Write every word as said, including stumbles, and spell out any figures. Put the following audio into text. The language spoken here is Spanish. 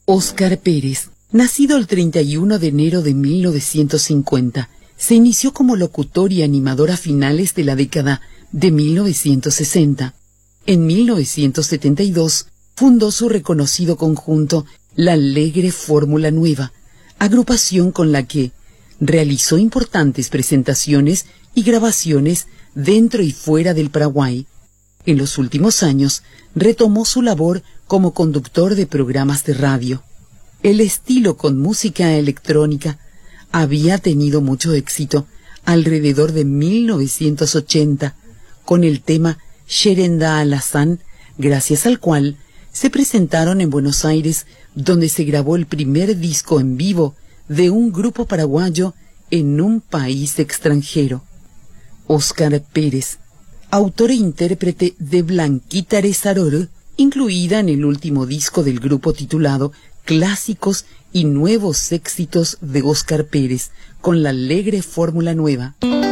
Óscar Pérez, nacido el treinta y uno de enero de mil novecientos cincuenta, se inició como locutor y animador a finales de la década de mil novecientos sesenta. En mil novecientos setenta y dos fundó su reconocido conjunto La Alegre Fórmula Nueva, agrupación con la que realizó importantes presentaciones y grabaciones dentro y fuera del Paraguay. En los últimos años retomó su labor como conductor de programas de radio. El estilo con música electrónica había tenido mucho éxito alrededor de mil novecientos ochenta con el tema Sherenda Alazán, gracias al cual se presentaron en Buenos Aires, donde se grabó el primer disco en vivo de un grupo paraguayo en un país extranjero. Óscar Pérez, autor e intérprete de Blanquita Rezaror, incluida en el último disco del grupo titulado Clásicos y Nuevos Éxitos de Óscar Pérez, con La Alegre Fórmula Nueva.